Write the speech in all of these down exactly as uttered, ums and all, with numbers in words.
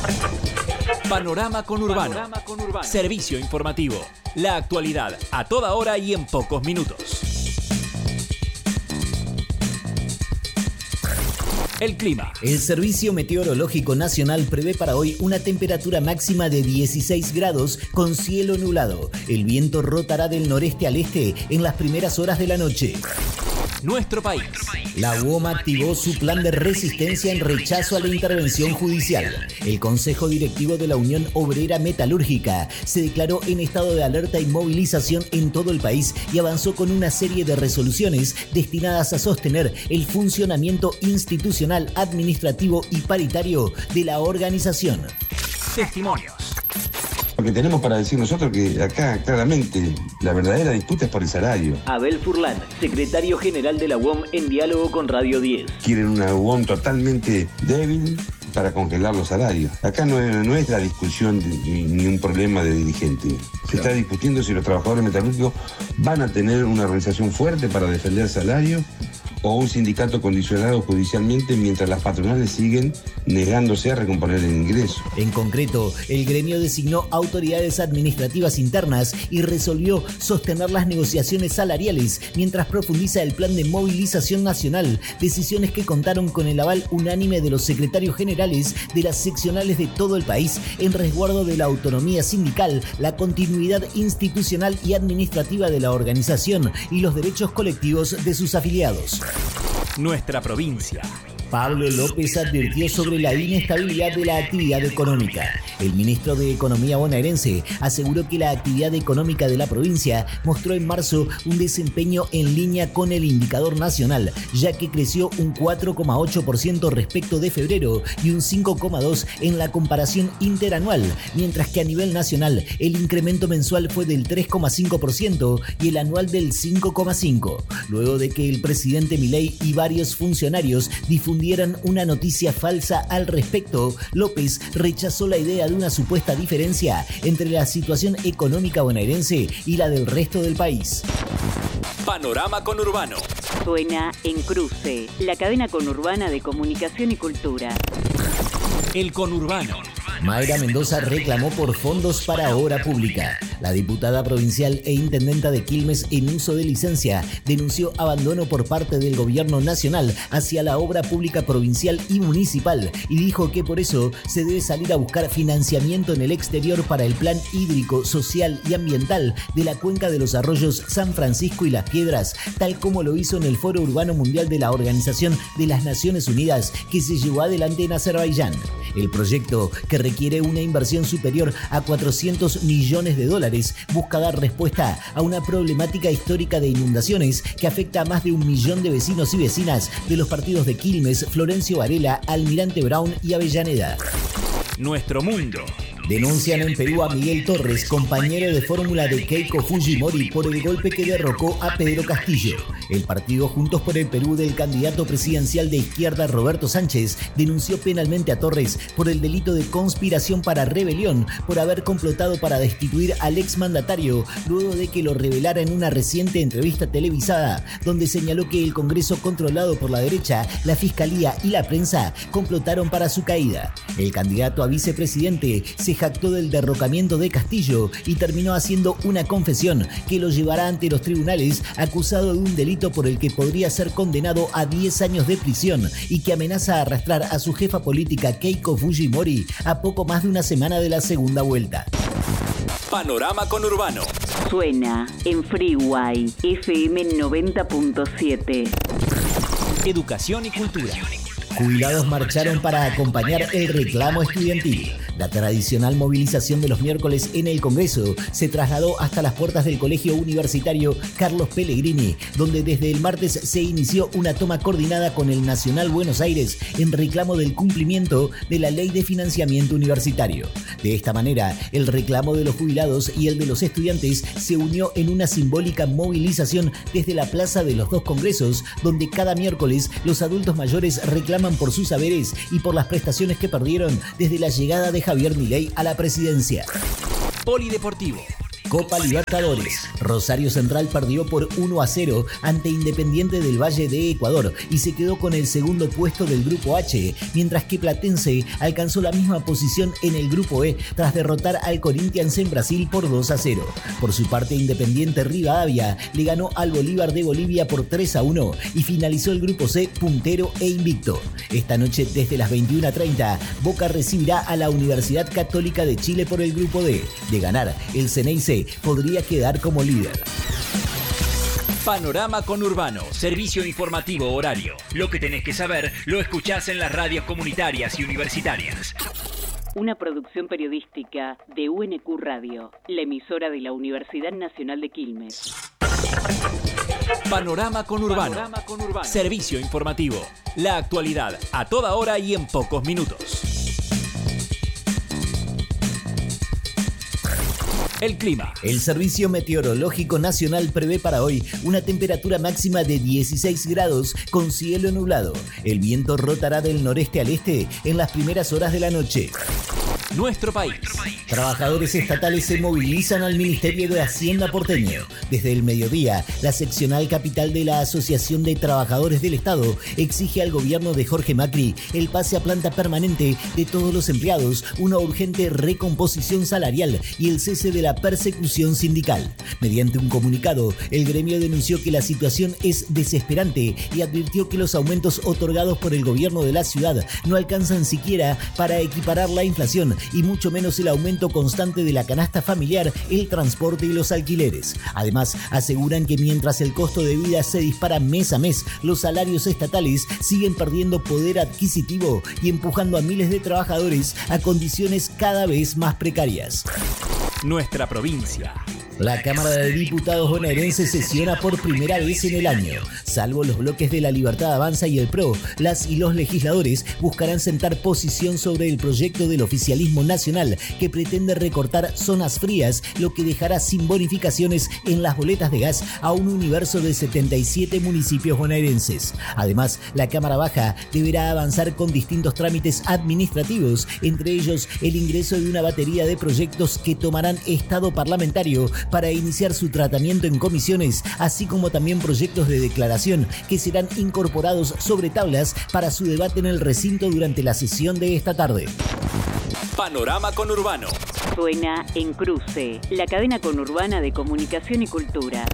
Panorama Conurbano. Panorama Conurbano. Servicio informativo. La actualidad a toda hora y en pocos minutos. El clima. El Servicio Meteorológico Nacional prevé para hoy una temperatura máxima de dieciséis grados con cielo nublado. El viento rotará del noreste al este en las primeras horas de la noche. Nuestro país. La U O M activó su plan de resistencia en rechazo a la intervención judicial. El Consejo Directivo de la Unión Obrera Metalúrgica se declaró en estado de alerta y movilización en todo el país y avanzó con una serie de resoluciones destinadas a sostener el funcionamiento institucional, administrativo y paritario de la organización. Testimonios. Lo que tenemos para decir nosotros que acá claramente la verdadera disputa es por el salario. Abel Furlan, secretario general de la U O M, en diálogo con Radio diez. Quieren una U O M totalmente débil para congelar los salarios. Acá no es, no es la discusión de, ni, ni un problema de dirigente. Se claro. está discutiendo si los trabajadores metalúrgicos van a tener una organización fuerte para defender el salario o un sindicato condicionado judicialmente mientras las patronales siguen negándose a recomponer el ingreso. En concreto, el gremio designó autoridades administrativas internas y resolvió sostener las negociaciones salariales mientras profundiza el plan de movilización nacional, decisiones que contaron con el aval unánime de los secretarios generales de las seccionales de todo el país en resguardo de la autonomía sindical, la continuidad institucional y administrativa de la organización y los derechos colectivos de sus afiliados. Nuestra provincia. Pablo López advirtió sobre la inestabilidad de la actividad económica. El ministro de Economía bonaerense aseguró que la actividad económica de la provincia mostró en marzo un desempeño en línea con el indicador nacional, ya que creció un cuatro coma ocho por ciento respecto de febrero y un cinco coma dos por ciento en la comparación interanual, mientras que a nivel nacional el incremento mensual fue del tres coma cinco por ciento y el anual del cinco coma cinco por ciento, luego de que el presidente Milei y varios funcionarios difundieran una noticia falsa al respecto. López rechazó la idea de una supuesta diferencia entre la situación económica bonaerense y la del resto del país. Panorama Conurbano. Suena en Cruce, la cadena conurbana de comunicación y cultura. El Conurbano. Mayra Mendoza reclamó por fondos para obra pública. La diputada provincial e intendenta de Quilmes en uso de licencia denunció abandono por parte del gobierno nacional hacia la obra pública provincial y municipal y dijo que por eso se debe salir a buscar financiamiento en el exterior para el plan hídrico, social y ambiental de la cuenca de los arroyos San Francisco y Las Piedras, tal como lo hizo en el Foro Urbano Mundial de la Organización de las Naciones Unidas que se llevó adelante en Azerbaiyán. El proyecto, que requiere una inversión superior a cuatrocientos millones de dólares, busca dar respuesta a una problemática histórica de inundaciones que afecta a más de un millón de vecinos y vecinas de los partidos de Quilmes, Florencio Varela, Almirante Brown y Avellaneda. Nuestro mundo. Denuncian en Perú a Miguel Torres, compañero de fórmula de Keiko Fujimori, por el golpe que derrocó a Pedro Castillo. El partido Juntos por el Perú del candidato presidencial de izquierda Roberto Sánchez denunció penalmente a Torres por el delito de conspiración para rebelión por haber complotado para destituir al exmandatario luego de que lo revelara en una reciente entrevista televisada, donde señaló que el Congreso controlado por la derecha, la Fiscalía y la prensa complotaron para su caída. El candidato a vicepresidente se jactó del derrocamiento de Castillo y terminó haciendo una confesión que lo llevará ante los tribunales acusado de un delito por el que podría ser condenado a diez años de prisión y que amenaza a arrastrar a su jefa política Keiko Fujimori a poco más de una semana de la segunda vuelta. Panorama Conurbano. Suena en Freeway F M noventa punto siete. Educación y cultura. Jubilados marcharon para acompañar el reclamo estudiantil. La tradicional movilización de los miércoles en el Congreso se trasladó hasta las puertas del Colegio Universitario Carlos Pellegrini, donde desde el martes se inició una toma coordinada con el Nacional Buenos Aires en reclamo del cumplimiento de la Ley de Financiamiento Universitario. De esta manera, el reclamo de los jubilados y el de los estudiantes se unió en una simbólica movilización desde la plaza de los dos congresos, donde cada miércoles los adultos mayores reclaman por sus saberes y por las prestaciones que perdieron desde la llegada de Javier Milei a la presidencia. Polideportivo. Copa Libertadores. Rosario Central perdió por uno a cero ante Independiente del Valle de Ecuador y se quedó con el segundo puesto del Grupo H, mientras que Platense alcanzó la misma posición en el Grupo E tras derrotar al Corinthians en Brasil por dos a cero. Por su parte, Independiente Rivadavia le ganó al Bolívar de Bolivia por tres a uno y finalizó el Grupo C puntero e invicto. Esta noche desde las veintiuna treinta, Boca recibirá a la Universidad Católica de Chile por el Grupo D. De ganar, el Ceneice podría quedar como líder. Panorama Conurbano, servicio informativo horario. Lo que tenés que saber lo escuchás en las radios comunitarias y universitarias. Una producción periodística de U N Q Radio, la emisora de la Universidad Nacional de Quilmes. Panorama Conurbano, Panorama Conurbano, servicio informativo. La actualidad a toda hora y en pocos minutos. El clima. El Servicio Meteorológico Nacional prevé para hoy una temperatura máxima de dieciséis grados con cielo nublado. El viento rotará del noreste al este en las primeras horas de la noche. Nuestro país. Trabajadores estatales se movilizan al Ministerio de Hacienda porteño. Desde el mediodía, la seccional capital de la Asociación de Trabajadores del Estado exige al gobierno de Jorge Macri el pase a planta permanente de todos los empleados, una urgente recomposición salarial y el cese de la persecución sindical. Mediante un comunicado, el gremio denunció que la situación es desesperante y advirtió que los aumentos otorgados por el gobierno de la ciudad no alcanzan siquiera para equiparar la inflación y mucho menos el aumento constante de la canasta familiar, el transporte y los alquileres. Además, aseguran que mientras el costo de vida se dispara mes a mes, los salarios estatales siguen perdiendo poder adquisitivo y empujando a miles de trabajadores a condiciones cada vez más precarias. Nuestra provincia. La Cámara de Diputados bonaerense sesiona por primera vez en el año. Salvo los bloques de La Libertad Avanza y el P R O, las y los legisladores buscarán sentar posición sobre el proyecto del oficialismo nacional que pretende recortar zonas frías, lo que dejará sin bonificaciones en las boletas de gas a un universo de setenta y siete municipios bonaerenses. Además, la Cámara Baja deberá avanzar con distintos trámites administrativos, entre ellos el ingreso de una batería de proyectos que tomarán estado parlamentario para iniciar su tratamiento en comisiones, así como también proyectos de declaración que serán incorporados sobre tablas para su debate en el recinto durante la sesión de esta tarde. Panorama Conurbano. Suena en Cruce, la cadena conurbana de comunicación y cultura.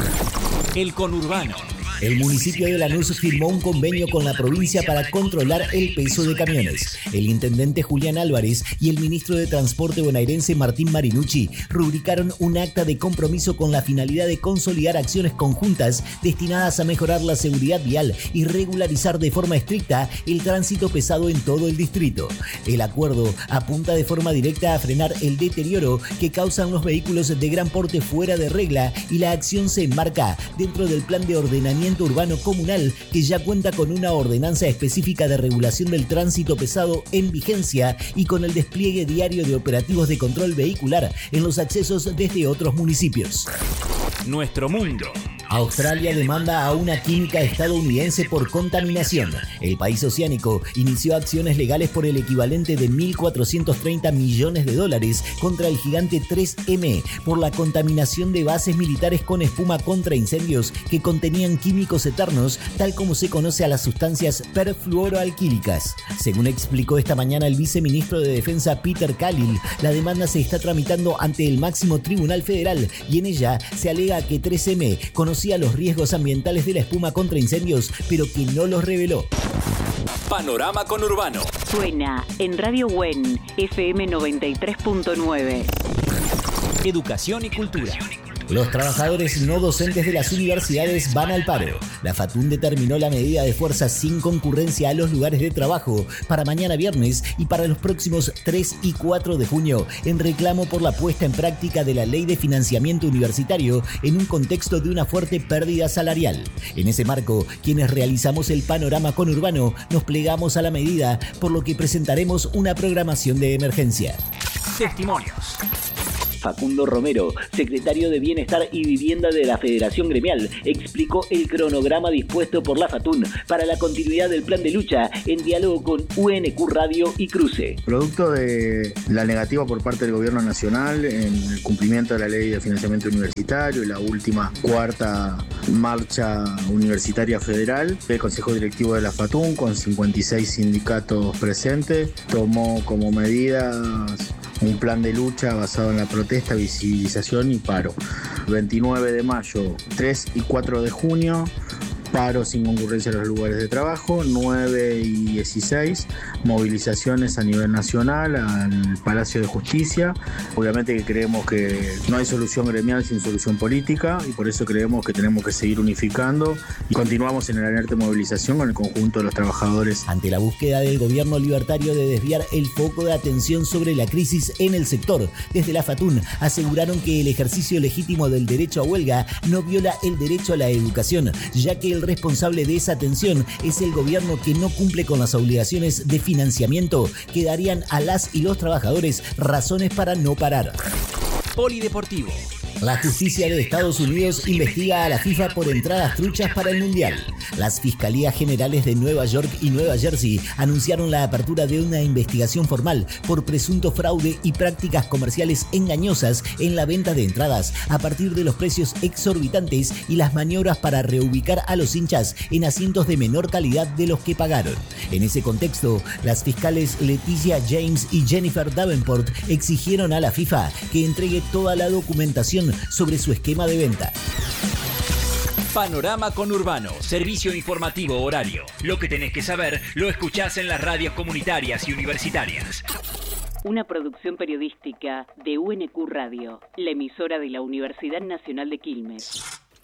El Conurbano. El municipio de Lanús firmó un convenio con la provincia para controlar el peso de camiones. El intendente Julián Álvarez y el ministro de Transporte bonaerense Martín Marinucci rubricaron un acta de compromiso con la finalidad de consolidar acciones conjuntas destinadas a mejorar la seguridad vial y regularizar de forma estricta el tránsito pesado en todo el distrito. El acuerdo apunta de forma directa a frenar el deterioro que causan los vehículos de gran porte fuera de regla y la acción se enmarca dentro del plan de ordenamiento urbano comunal que ya cuenta con una ordenanza específica de regulación del tránsito pesado en vigencia y con el despliegue diario de operativos de control vehicular en los accesos desde otros municipios. Nuestro mundo. Australia demanda a una química estadounidense por contaminación. El país oceánico inició acciones legales por el equivalente de mil cuatrocientos treinta millones de dólares contra el gigante tres eme por la contaminación de bases militares con espuma contra incendios que contenían químicos eternos, tal como se conoce a las sustancias perfluoroalquílicas. Según explicó esta mañana el viceministro de Defensa Peter Khalil, la demanda se está tramitando ante el máximo tribunal federal y en ella se alega que tres eme conocía los riesgos ambientales de la espuma contra incendios, pero que no los reveló. Panorama Conurbano. Suena en Radio U E N, F M noventa y tres punto nueve. Educación y cultura. Los trabajadores no docentes de las universidades van al paro. La FATUN determinó la medida de fuerza sin concurrencia a los lugares de trabajo para mañana viernes y para los próximos tres y cuatro de junio, en reclamo por la puesta en práctica de la Ley de Financiamiento Universitario en un contexto de una fuerte pérdida salarial. En ese marco, quienes realizamos el panorama conurbano nos plegamos a la medida, por lo que presentaremos una programación de emergencia. Testimonios. Facundo Romero, secretario de Bienestar y Vivienda de la Federación Gremial, explicó el cronograma dispuesto por la FATUN para la continuidad del plan de lucha en diálogo con U N Q Radio y Cruce. Producto de la negativa por parte del Gobierno Nacional en el cumplimiento de la Ley de Financiamiento Universitario y la última cuarta marcha universitaria federal, el Consejo Directivo de la FATUN, con cincuenta y seis sindicatos presentes, tomó como medidas un plan de lucha basado en la protesta, visibilización y paro. veintinueve de mayo, tres y cuatro de junio, paro sin concurrencia a los lugares de trabajo. Nueve y dieciséis, movilizaciones a nivel nacional al Palacio de Justicia. Obviamente que creemos que no hay solución gremial sin solución política y por eso creemos que tenemos que seguir unificando y continuamos en el alerta de movilización con el conjunto de los trabajadores. Ante la búsqueda del gobierno libertario de desviar el foco de atención sobre la crisis en el sector, desde la FATUN aseguraron que el ejercicio legítimo del derecho a huelga no viola el derecho a la educación, ya que el responsable de esa atención es el gobierno que no cumple con las obligaciones de financiamiento que darían a las y los trabajadores razones para no parar. Polideportivo. La justicia de Estados Unidos investiga a la FIFA por entradas truchas para el Mundial. Las Fiscalías Generales de Nueva York y Nueva Jersey anunciaron la apertura de una investigación formal por presunto fraude y prácticas comerciales engañosas en la venta de entradas a partir de los precios exorbitantes y las maniobras para reubicar a los hinchas en asientos de menor calidad de los que pagaron. En ese contexto, las fiscales Leticia James y Jennifer Davenport exigieron a la FIFA que entregue toda la documentación sobre su esquema de venta. Panorama Conurbano, servicio informativo horario. Lo que tenés que saber lo escuchás en las radios comunitarias y universitarias. Una producción periodística de U N Q Radio, la emisora de la Universidad Nacional de Quilmes.